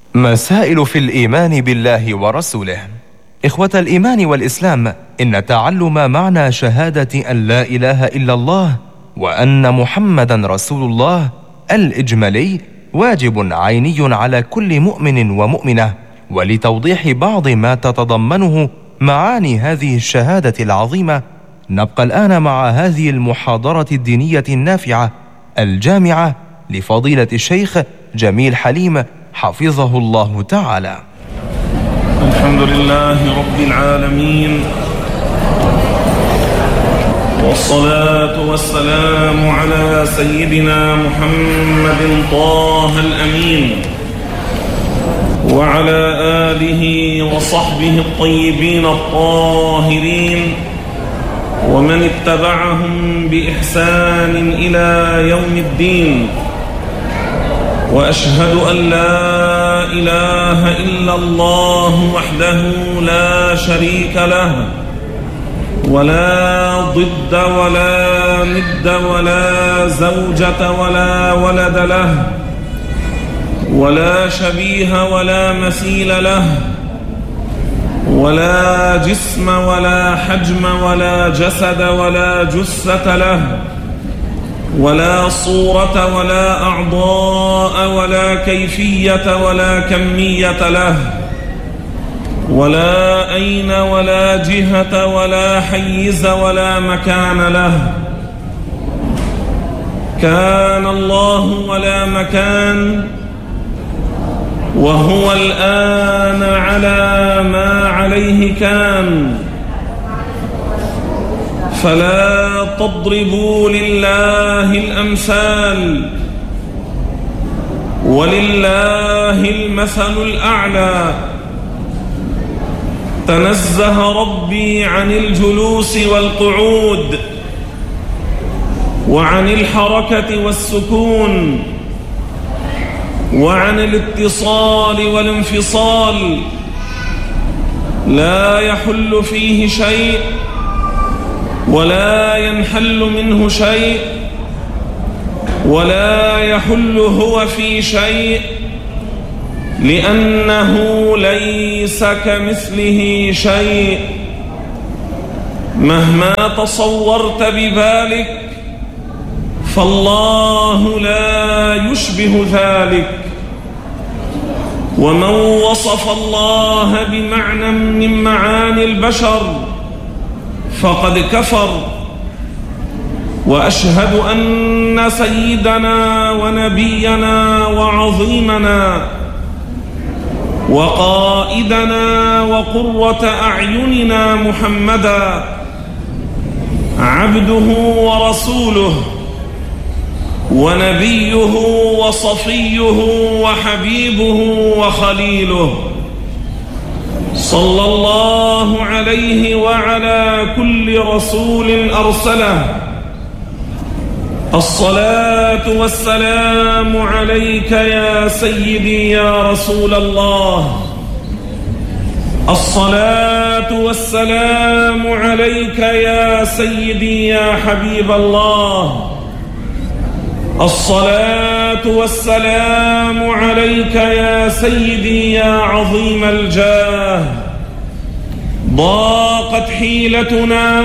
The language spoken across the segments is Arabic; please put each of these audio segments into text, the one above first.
مسائل في الإيمان بالله ورسوله. إخوة الإيمان والإسلام، إن تعلم معنى شهادة أن لا إله إلا الله وأن محمدا رسول الله الإجمالي واجب عيني على كل مؤمن ومؤمنة. ولتوضيح بعض ما تتضمنه معاني هذه الشهادة العظيمة، نبقى الآن مع هذه المحاضرة الدينية النافعة الجامعة لفضيلة الشيخ جميل حليم حفظه الله تعالى. الحمد لله رب العالمين، والصلاة والسلام على سيدنا محمد طه الأمين وعلى آله وصحبه الطيبين الطاهرين ومن اتبعهم بإحسان إلى يوم الدين. وأشهد أن لا إله إلا الله وحده لا شريك له، ولا ضد ولا ند ولا زوجة ولا ولد له، ولا شبيه ولا مثيل له، ولا جسم ولا حجم ولا جسد ولا جثة له، ولا صورة ولا أعضاء ولا كيفية ولا كمية له، ولا أين ولا جهة ولا حيز ولا مكان له. كان الله ولا مكان، وهو الآن على ما عليه كان. فلا تضربوا لله الأمثال، ولله المثل الأعلى. تنزه ربي عن الجلوس والقعود، وعن الحركة والسكون، وعن الاتصال والانفصال. لا يحل فيه شيء ولا ينحل منه شيء، ولا يحل هو في شيء، لأنه ليس كمثله شيء. مهما تصورت بذلك فالله لا يشبه ذلك. ومن وصف الله بمعنى من معاني البشر فقد كفر. وأشهد أن سيدنا ونبينا وعظيمنا وقائدنا وقرة أعيننا محمدا عبده ورسوله ونبيه وصفيه وحبيبه وخليله، صلى الله عليه وعلى كل رسول أرسله. الصلاة والسلام عليك يا سيدي يا رسول الله. الصلاة والسلام عليك يا سيدي يا حبيب الله. الصلاة والسلام عليك يا سيدي يا عظيم الجاه. ضاقت حيلتنا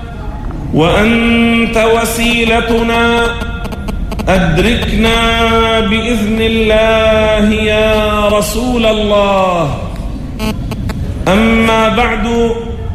وأنت وسيلتنا، أدركنا بإذن الله يا رسول الله. أما بعد،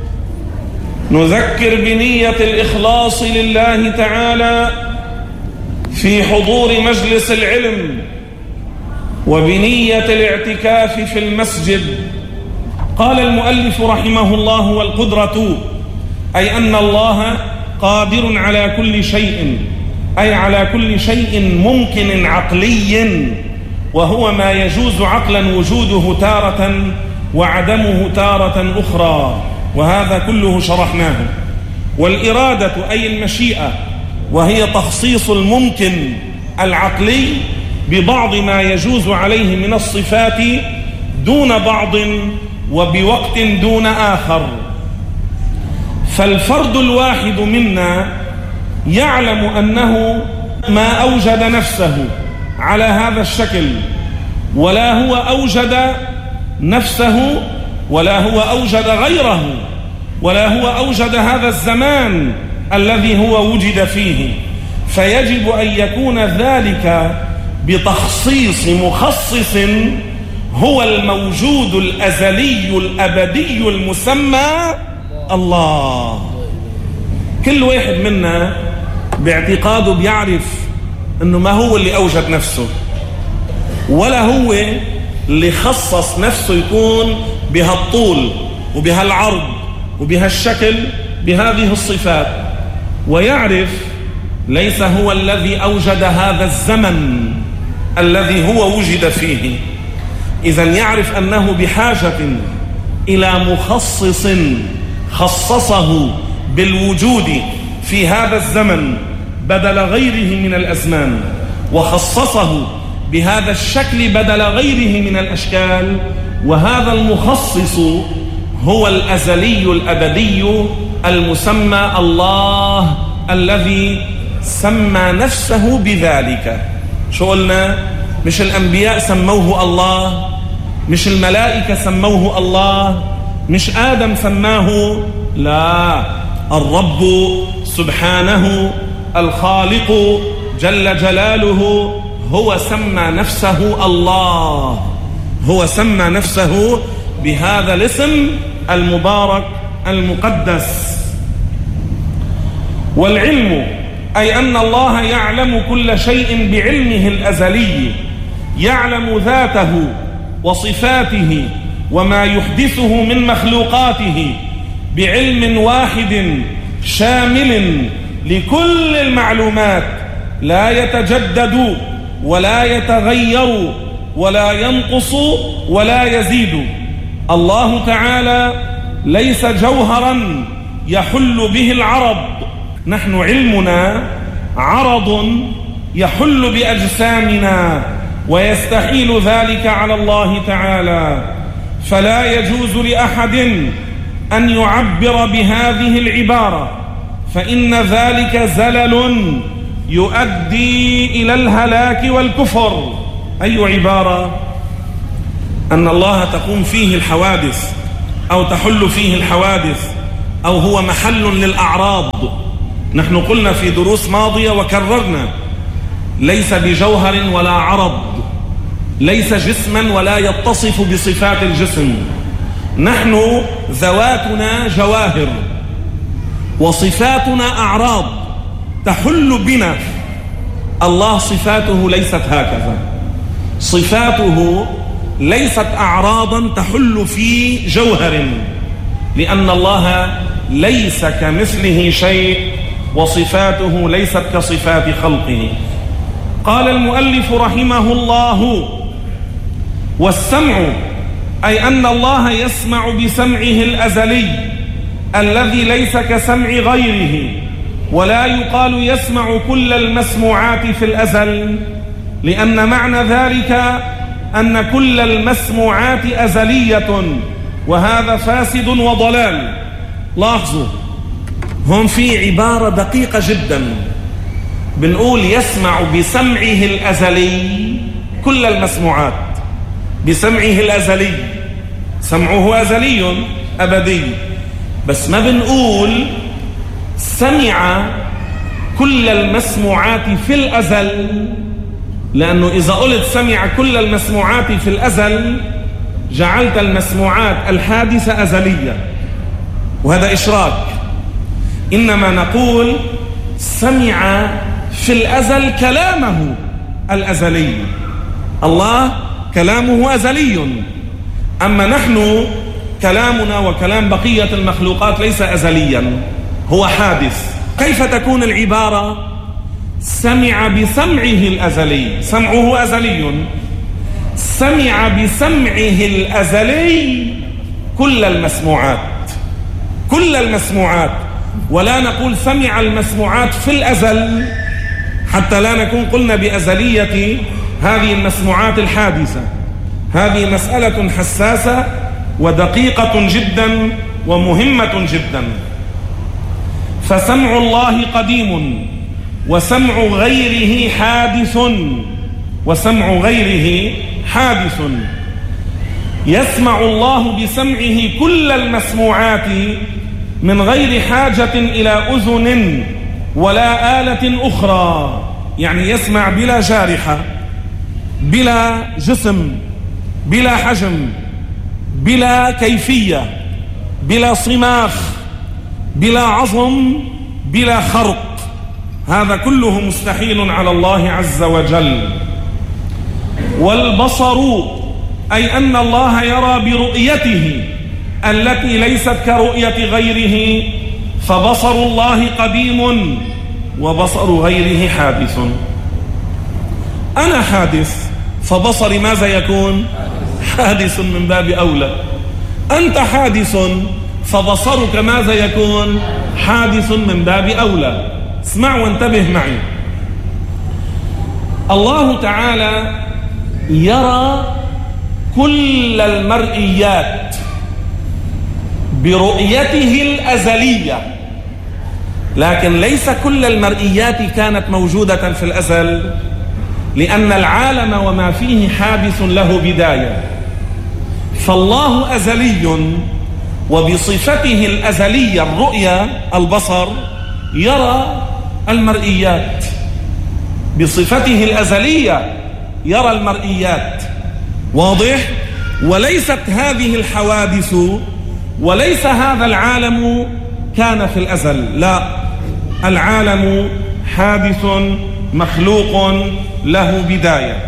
نذكر بنية الإخلاص لله تعالى في حضور مجلس العلم، وبنية الاعتكاف في المسجد. قال المؤلف رحمه الله: والقدرة أي أن الله قادر على كل شيء، أي على كل شيء ممكن عقلي، وهو ما يجوز عقلا وجوده تارة وعدمه تارة أخرى، وهذا كله شرحناه. والإرادة أي المشيئة، وهي تخصيص الممكن العقلي ببعض ما يجوز عليه من الصفات دون بعض وبوقت دون آخر. فالفرد الواحد منا يعلم أنه ما أوجد نفسه على هذا الشكل ولا هو أوجد نفسه ولا هو أوجد غيره ولا هو أوجد هذا الزمان الذي هو وجد فيه، فيجب أن يكون ذلك بتخصيص مخصص هو الموجود الأزلي الأبدي المسمى الله. كل واحد منا باعتقاده بيعرف أنه ما هو اللي أوجد نفسه ولا هو اللي خصص نفسه يكون بهالطول وبهالعرض وبهالشكل بهذه الصفات، ويعرف ليس هو الذي أوجد هذا الزمن الذي هو وجد فيه. إذن يعرف أنه بحاجة إلى مخصص خصصه بالوجود في هذا الزمن بدل غيره من الأزمان، وخصصه بهذا الشكل بدل غيره من الأشكال، وهذا المخصص هو الأزلي الأبدي المسمى الله الذي سمى نفسه بذلك. شو قلنا؟ مش الأنبياء سموه الله، مش الملائكة سموه الله، مش آدم سماه، لا، الرب سبحانه الخالق جل جلاله هو سمى نفسه الله، هو سمى نفسه بهذا الاسم المبارك المقدس. والعلم أي أن الله يعلم كل شيء بعلمه الأزلي، يعلم ذاته وصفاته وما يحدثه من مخلوقاته بعلم واحد شامل لكل المعلومات، لا يتجدد ولا يتغير ولا ينقص ولا يزيد. الله تعالى ليس جوهرا يحل به العرض، نحن علمنا عرض يحل بأجسامنا ويستحيل ذلك على الله تعالى، فلا يجوز لأحد أن يعبر بهذه العبارة، فإن ذلك زلل يؤدي إلى الهلاك والكفر. أي عبارة؟ أن الله تقوم فيه الحوادث أو تحل فيه الحوادث أو هو محل للأعراض. نحن قلنا في دروس ماضية وكررنا: ليس بجوهر ولا عرض، ليس جسما ولا يتصف بصفات الجسم. نحن ذواتنا جواهر وصفاتنا أعراض تحل بنا. الله صفاته ليست هكذا، صفاته ليست أعراضا تحل في جوهر، لأن الله ليس كمثله شيء وصفاته ليست كصفات خلقه. قال المؤلف رحمه الله: والسمع أي أن الله يسمع بسمعه الأزلي الذي ليس كسمع غيره، ولا يقال يسمع كل المسموعات في الأزل، لأن معنى ذلك أن كل المسموعات أزلية، وهذا فاسد وضلال. لاحظوا هم في عبارة دقيقة جدا، بنقول يسمع بسمعه الأزلي كل المسموعات، بسمعه الأزلي، سمعه أزلي أبدي، بس ما بنقول سمع كل المسموعات في الأزل، لأنه إذا قلت سمع كل المسموعات في الأزل جعلت المسموعات الحادثة أزلية، وهذا إشراك. إنما نقول سمع في الأزل كلامه الأزلي، الله كلامه أزلي، أما نحن كلامنا وكلام بقية المخلوقات ليس أزليا، هو حادث. كيف تكون العبارة سمع بسمعه الأزلي؟ سمعه أزلي، سمع بسمعه الأزلي كل المسموعات، كل المسموعات، ولا نقول سمع المسموعات في الأزل حتى لا نكون قلنا بأزلية هذه المسموعات الحادثة. هذه مسألة حساسة ودقيقة جدا ومهمة جدا. فسمع الله قديم، وسمع غيره حادث، وسمع غيره حادث يسمع الله بسمعه كل المسموعات من غير حاجة إلى أذن ولا آلة أخرى، يعني يسمع بلا جارحة، بلا جسم، بلا حجم، بلا كيفية، بلا صماخ، بلا عظم، بلا خرق. هذا كله مستحيل على الله عز وجل. والبصر أي أن الله يرى برؤيته التي ليست كرؤية غيره، فبصر الله قديم وبصر غيره حادث. أنا حادث، فبصري ماذا يكون؟ حادث من باب أولى. أنت حادث، فبصرك ماذا يكون؟ حادث من باب أولى. اسمع وانتبه معي. الله تعالى يرى كل المرئيات برؤيته الأزلية، لكن ليس كل المرئيات كانت موجودة في الأزل، لأن العالم وما فيه حادث له بداية. فالله أزلي، وبصفته الأزلية الرؤية البصر يرى المرئيات، بصفته الأزلية يرى المرئيات. واضح؟ وليست هذه الحوادث وليس هذا العالم كان في الأزل، لا، العالم حادث مخلوق له بداية.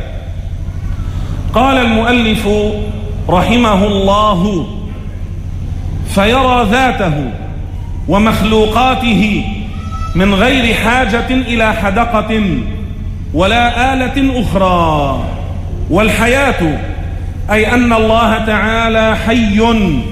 قال المؤلف رحمه الله: فيرى ذاته ومخلوقاته من غير حاجة إلى حدقة ولا آلة أخرى. والحياة أي أن الله تعالى حي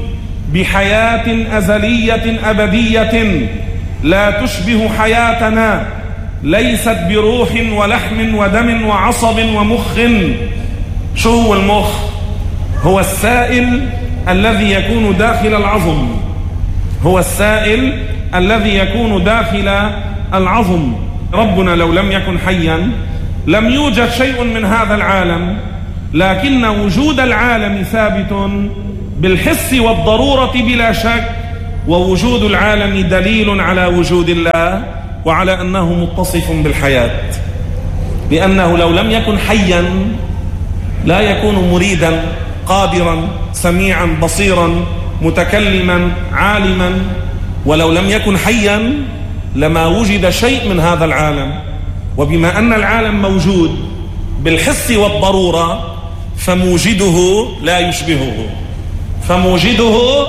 بحياة أزلية أبدية لا تشبه حياتنا، ليست بروح ولحم ودم وعصب ومخ. شو هو المخ؟ هو السائل الذي يكون داخل العظم، هو السائل الذي يكون داخل العظم. ربنا لو لم يكن حيا لم يوجد شيء من هذا العالم، لكن وجود العالم ثابت بالحس والضرورة بلا شك، ووجود العالم دليل على وجود الله وعلى أنه متصف بالحياة، لأنه لو لم يكن حيا لا يكون مريدا قادرا سميعا بصيرا متكلما عالما. ولو لم يكن حيا لما وجد شيء من هذا العالم. وبما أن العالم موجود بالحس والضرورة فموجده لا يشبهه، فموجده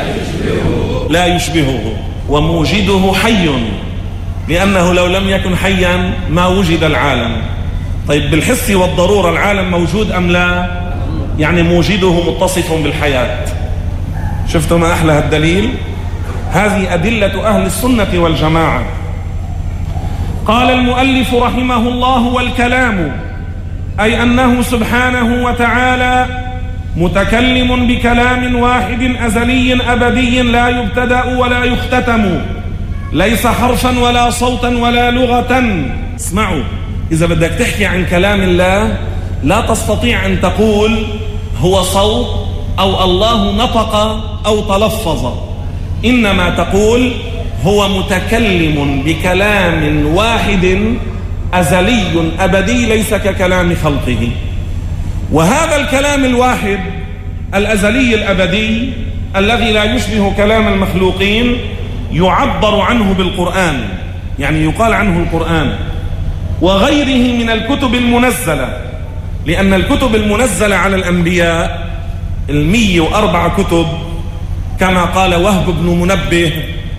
لا يشبهه، وموجده حي، لأنه لو لم يكن حيا ما وجد العالم. طيب بالحس والضرورة العالم موجود أم لا؟ يعني موجده متصف بالحياة. شفتوا ما أحلى الدليل؟ هذه أدلة أهل السنة والجماعة. قال المؤلف رحمه الله: والكلام أي أنه سبحانه وتعالى متكلم بكلام واحد أزلي أبدي لا يبتدأ ولا يختتم، ليس حرفا ولا صوتا ولا لغة. اسمعوا، إذا بدك تحكي عن كلام الله لا تستطيع أن تقول هو صوت أو الله نطق أو تلفظ، إنما تقول هو متكلم بكلام واحد أزلي أبدي ليس ككلام خلقه. وهذا الكلام الواحد الأزلي الأبدي الذي لا يشبه كلام المخلوقين يعبر عنه بالقرآن، يعني يقال عنه القرآن وغيره من الكتب المنزلة، لأن الكتب المنزلة على الأنبياء 104 كتب كما قال وهب بن منبه.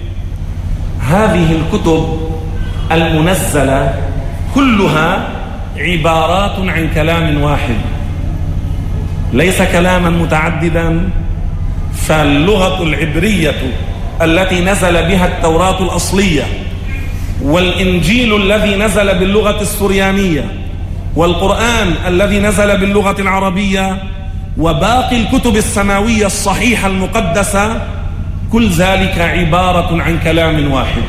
هذه الكتب المنزلة كلها عبارات عن كلام واحد، ليس كلاما متعددا. فاللغة العبرية التي نزل بها التوراة الأصلية، والإنجيل الذي نزل باللغة السريانية، والقرآن الذي نزل باللغة العربية، وباقي الكتب السماوية الصحيحة المقدسة، كل ذلك عبارة عن كلام واحد.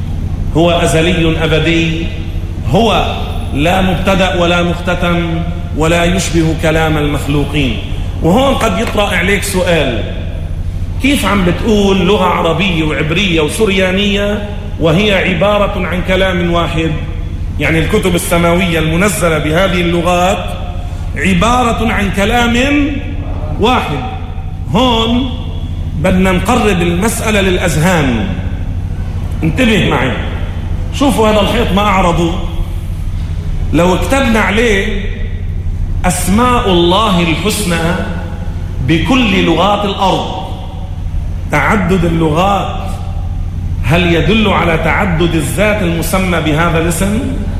هو أزلي أبدي، هو لا مبتدأ ولا مختتم، ولا يشبه كلام المخلوقين. وهون قد يطرأ عليك سؤال: كيف عم بتقول لغة عربية وعبرية وسريانية وهي عبارة عن كلام واحد؟ يعني الكتب السماوية المنزلة بهذه اللغات عبارة عن كلام واحد. هون بدنا نقرب المسألة للأذهان. انتبه معي، شوفوا هذا الخيط ما أعرضه، لو كتبنا عليه أسماء الله الحسنى بكل لغات الأرض، تعدد اللغات هل يدل على تعدد الذات المسمى بهذا الاسم؟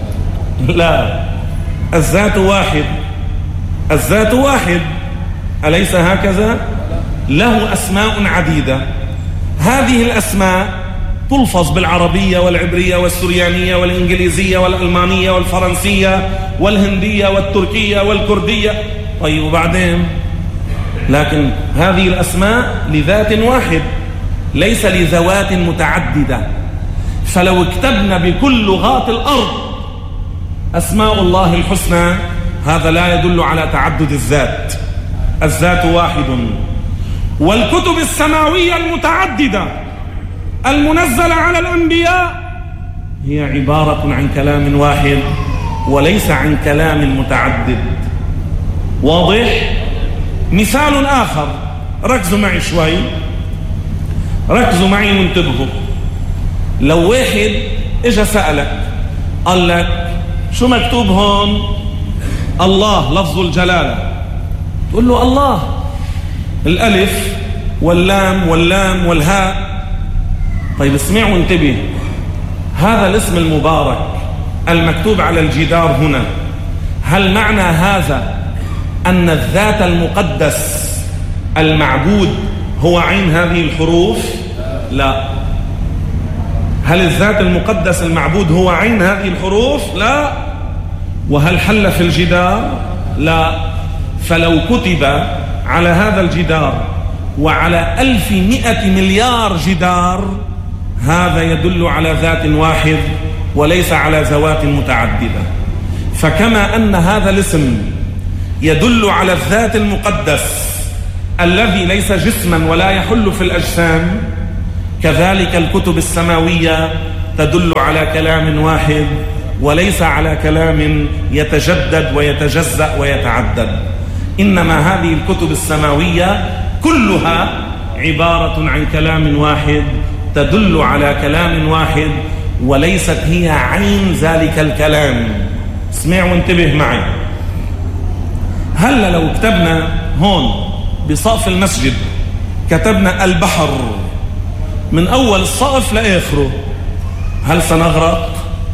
لا، الذات واحد، الذات واحد، أليس هكذا؟ له أسماء عديدة. هذه الأسماء تلفظ بالعربية والعبرية والسريانية والإنجليزية والألمانية والفرنسية والهندية والتركية والكردية. طيب وبعدين؟ لكن هذه الأسماء لذات واحد، ليس لذوات متعددة. فلو كتبنا بكل لغات الأرض أسماء الله الحسنى، هذا لا يدل على تعدد الذات، الذات واحد. والكتب السماوية المتعددة المنزلة على الأنبياء هي عبارة عن كلام واحد وليس عن كلام متعدد. واضح؟ مثال آخر، ركزوا معي شوي، ركزوا معي وانتبهوا. لو واحد اجا سألك قال لك شو مكتوب هون؟ الله، لفظ الجلالة، تقول له الله، الألف واللام واللام والهاء. طيب اسمع وانتبه، هذا الاسم المبارك المكتوب على الجدار هنا، هل معنى هذا أن الذات المقدس المعبود هو عين هذه الحروف؟ لا. هل الذات المقدس المعبود هو عين هذه الحروف؟ لا. وهل حل في الجدار؟ لا. فلو كتب على هذا الجدار وعلى 1100 مليار جدار، هذا يدل على ذات واحد وليس على ذوات متعددة. فكما أن هذا الاسم يدل على الذات المقدس الذي ليس جسما ولا يحل في الأجسام، كذلك الكتب السماوية تدل على كلام واحد وليس على كلام يتجدد ويتجزأ ويتعدد. إنما هذه الكتب السماوية كلها عبارة عن كلام واحد تدل على كلام واحد وليست هي عين ذلك الكلام. اسمع وانتبه معي. هلا لو كتبنا هون بسقف المسجد كتبنا البحر من أول السقف لآخره، هل سنغرق؟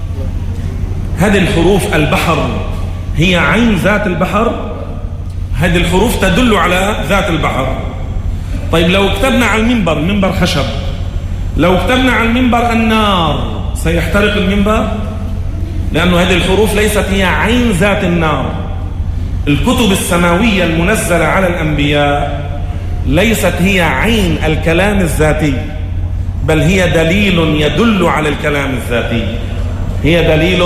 هذه الحروف البحر هي عين ذات البحر؟ هذه الحروف تدل على ذات البحر. طيب لو كتبنا على المنبر، منبر خشب، لو كتبنا على المنبر النار، سيحترق المنبر؟ لأنه هذه الحروف ليست هي عين ذات النار. الكتب السماوية المنزلة على الأنبياء ليست هي عين الكلام الذاتي، بل هي دليل يدل على الكلام الذاتي، هي دليل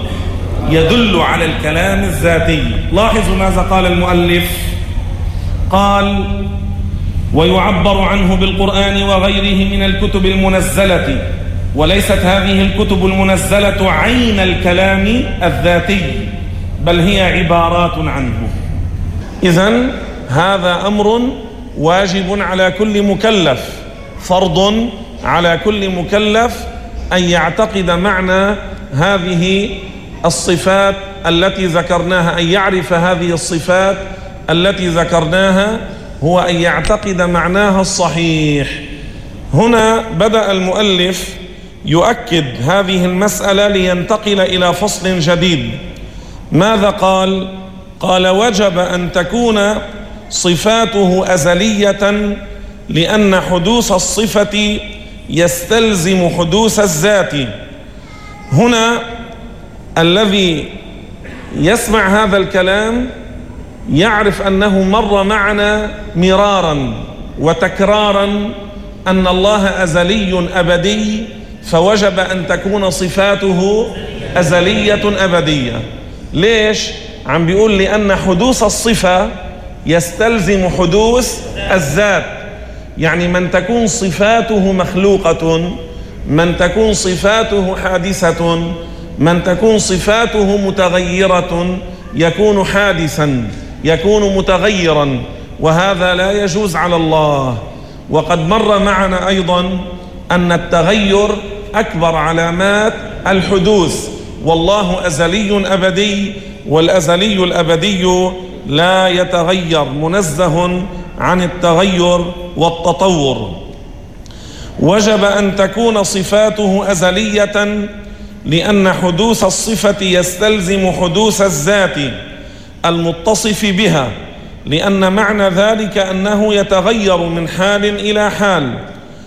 يدل على الكلام الذاتي. لاحظوا ماذا قال المؤلف، قال ويعبر عنه بالقرآن وغيره من الكتب المنزلة، وليست هذه الكتب المنزلة عين الكلام الذاتي بل هي عبارات عنه. إذن هذا أمر واجب على كل مكلف، فرض على كل مكلف أن يعتقد معنى هذه الصفات التي ذكرناها، أن يعرف هذه الصفات التي ذكرناها، هو أن يعتقد معناها الصحيح. هنا بدأ المؤلف يؤكد هذه المسألة لينتقل إلى فصل جديد. ماذا قال؟ قال وجب أن تكون صفاته أزلية لأن حدوث الصفة يستلزم حدوث الذات. هنا الذي يسمع هذا الكلام يعرف أنه مر معنا مرارا وتكرارا أن الله أزلي أبدي، فوجب أن تكون صفاته أزلية أبدية. ليش؟ عم بيقول لأن حدوث الصفة يستلزم حدوث الذات، يعني من تكون صفاته مخلوقة، من تكون صفاته حادثة، من تكون صفاته متغيرة يكون حادثا، يكون متغيرا، وهذا لا يجوز على الله. وقد مر معنا أيضا أن التغير أكبر علامات الحدوث، والله أزلي أبدي، والأزلي الأبدي لا يتغير، منزه عن التغير والتطور. وجب أن تكون صفاته أزلية، لأن حدوث الصفة يستلزم حدوث الذات المتصف بها، لأن معنى ذلك أنه يتغير من حال إلى حال،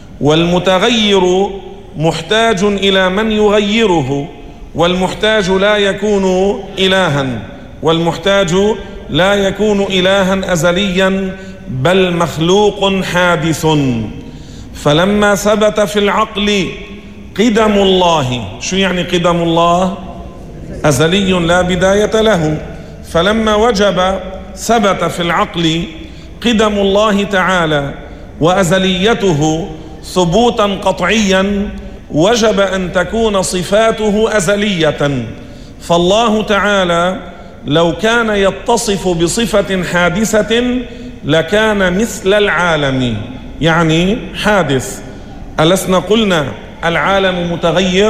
والمتغير محتاج إلى من يغيره، والمحتاج لا يكون إلها، والمحتاج لا يكون إلها أزليا بل مخلوق حادث. فلما ثبت في العقل قدم الله، شو يعني قدم الله؟ أزلي لا بداية له. فلما وجب ثبت في العقل قدم الله تعالى وأزليته ثبوتا قطعيا، وجب أن تكون صفاته أزلية. فالله تعالى لو كان يتصف بصفة حادثة لكان مثل العالم، يعني حادث. ألسنا قلنا العالم متغير؟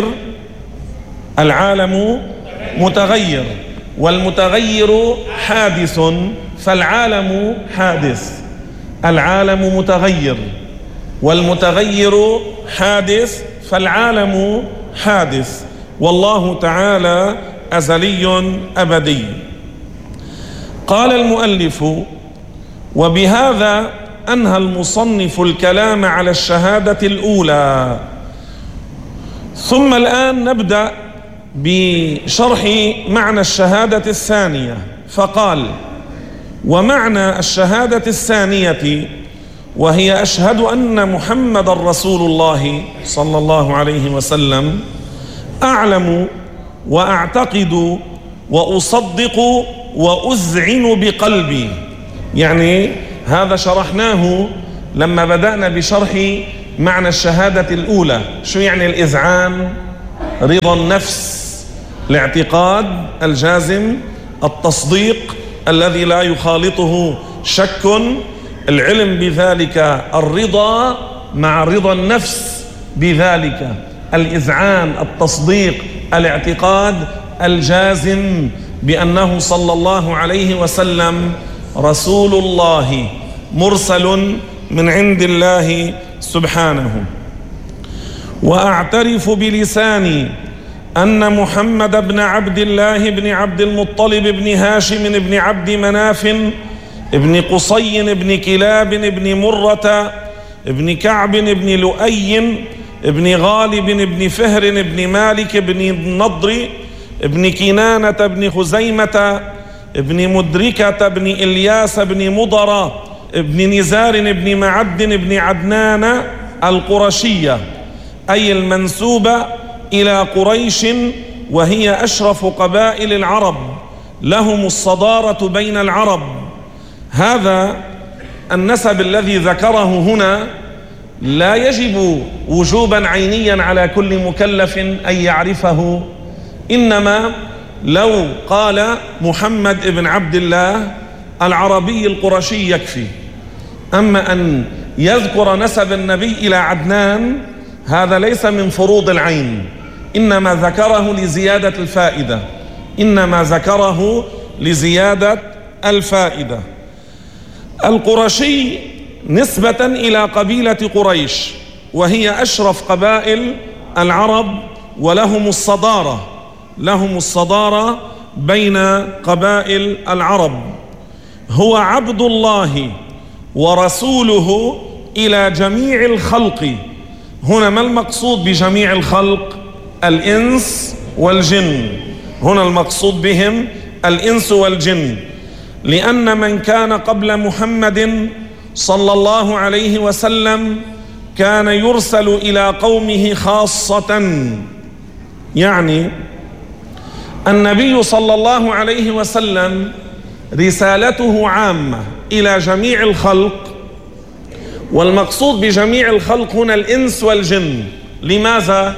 العالم متغير، والمتغير حادث، فالعالم حادث. العالم متغير والمتغير حادث، فالعالم حادث، والله تعالى أزلي أبدي. قال المؤلف: وبهذا أنهى المصنف الكلام على الشهادة الأولى. ثم الآن نبدأ بشرح معنى الشهادة الثانية، فقال: ومعنى الشهادة الثانية وهي أشهد أن محمد رسول الله صلى الله عليه وسلم، أعلم وأعتقد وأصدق وأذعن بقلبي. يعني هذا شرحناه لما بدأنا بشرح معنى الشهادة الأولى. شو يعني الإذعان؟ رضا النفس، الاعتقاد الجازم، التصديق الذي لا يخالطه شك، العلم بذلك، الرضا مع رضا النفس بذلك، الإذعان، التصديق، الاعتقاد الجازم بأنه صلى الله عليه وسلم رسول الله مرسل من عند الله سبحانه. وأعترف بلساني أن محمد بن عبد الله بن عبد المطلب بن هاشم بن عبد مناف ابن قصي بن كلاب بن مرة ابن كعب بن لؤي ابن غالب بن فهر بن مالك بن النضر ابن كنانة بن خزيمة ابن مدركة بن إلياس بن مضر ابن نزار بن معد بن عدنان القرشية، أي المنسوبة إلى قريش، وهي أشرف قبائل العرب، لهم الصدارة بين العرب. هذا النسب الذي ذكره هنا لا يجب وجوبا عينيا على كل مكلف أن يعرفه، إنما لو قال محمد بن عبد الله العربي القرشي يكفي. أما أن يذكر نسب النبي إلى عدنان هذا ليس من فروض العين، إنما ذكره لزيادة الفائدة، إنما ذكره لزيادة الفائدة. القرشي نسبة إلى قبيلة قريش، وهي أشرف قبائل العرب، ولهم الصدارة، لهم الصدارة بين قبائل العرب. هو عبد الله ورسوله إلى جميع الخلق. هنا ما المقصود بجميع الخلق؟ الإنس والجن، هنا المقصود بهم الإنس والجن، لأن من كان قبل محمد صلى الله عليه وسلم كان يرسل إلى قومه خاصة، يعني النبي صلى الله عليه وسلم رسالته عامة إلى جميع الخلق، والمقصود بجميع الخلق هنا الإنس والجن. لماذا؟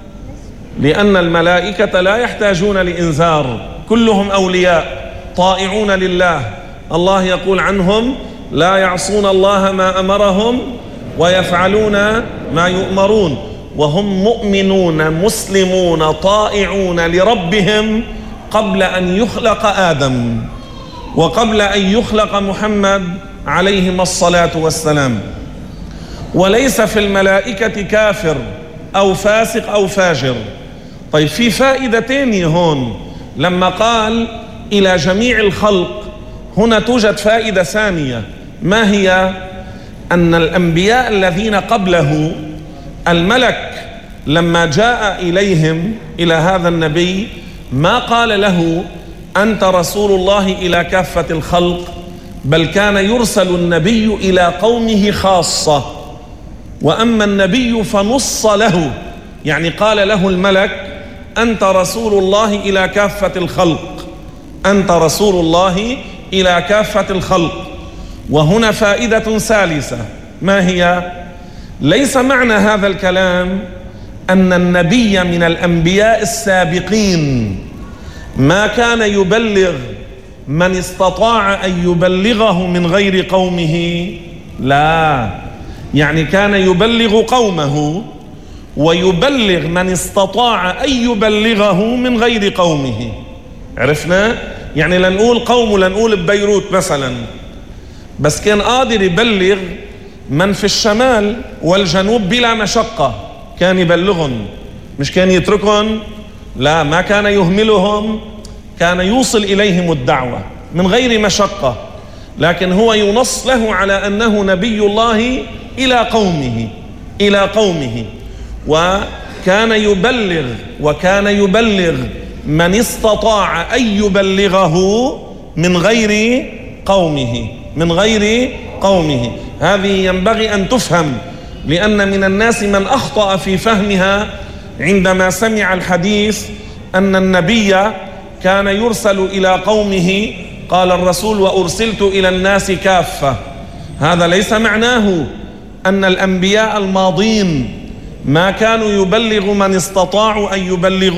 لأن الملائكة لا يحتاجون لإنذار، كلهم أولياء طائعون لله. الله يقول عنهم: لا يعصون الله ما أمرهم ويفعلون ما يؤمرون، وهم مؤمنون مسلمون طائعون لربهم قبل أن يخلق آدم وقبل أن يخلق محمد عليهما الصلاة والسلام. وليس في الملائكة كافر أو فاسق أو فاجر. طيب، في فائدة تانية هون لما قال إلى جميع الخلق، هنا توجد فائدة ثانية. ما هي؟ أن الأنبياء الذين قبله، الملك لما جاء إليهم إلى هذا النبي ما قال له: أنت رسول الله إلى كافة الخلق، بل كان يرسل النبي إلى قومه خاصة، وأما النبي فنص له، يعني قال له الملك: أنت رسول الله إلى كافة الخلق، أنت رسول الله إلى كافة الخلق. وهنا فائدة ثالثة، ما هي؟ ليس معنى هذا الكلام أن النبي من الأنبياء السابقين ما كان يبلغ من استطاع أن يبلغه من غير قومه، لا، يعني كان يبلغ قومه ويبلغ من استطاع أن يبلغه من غير قومه. عرفنا؟ يعني لنقول قومه، لنقول ببيروت مثلا، بس كان قادر يبلغ من في الشمال والجنوب بلا مشقة، كان يبلغهم، مش كان يتركهم، لا، ما كان يهملهم، كان يوصل إليهم الدعوة من غير مشقة. لكن هو ينص له على أنه نبي الله إلى قومه، وكان يبلغ من استطاع أن يبلغه من غير قومه. هذه ينبغي أن تفهم، لأن من الناس من أخطأ في فهمها عندما سمع الحديث أن النبي كان يرسل إلى قومه. قال الرسول: وأرسلت إلى الناس كافة. هذا ليس معناه أن الأنبياء الماضين ما كانوا يبلغ من استطاعوا أن يبلغوا